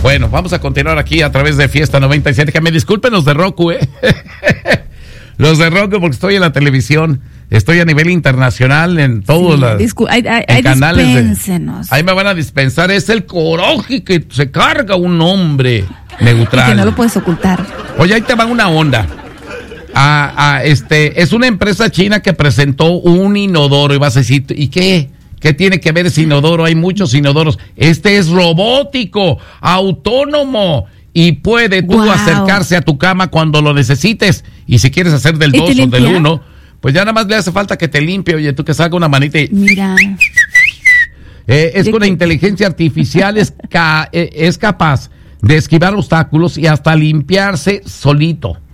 Bueno, vamos a continuar aquí a través de Fiesta 97. Que me disculpen los de Roku, los de Roku, porque estoy en la televisión. Estoy a nivel internacional en todos los canales. Ahí me van a dispensar. Es el coraje que se carga un hombre neutral. Y que no lo puedes ocultar. Oye, ahí te va una onda. Es una empresa china que presentó un inodoro y vas a decir, ¿y qué? ¿Qué tiene que ver ese inodoro? Hay muchos inodoros. Este es robótico, autónomo y puede tú acercarse a tu cama cuando lo necesites. Y si quieres hacer del 2 o del 1, pues ya nada más le hace falta que te limpie. Oye, tú que salga una manita y... Mira. Es con la inteligencia artificial, es capaz de esquivar obstáculos y hasta limpiarse solito.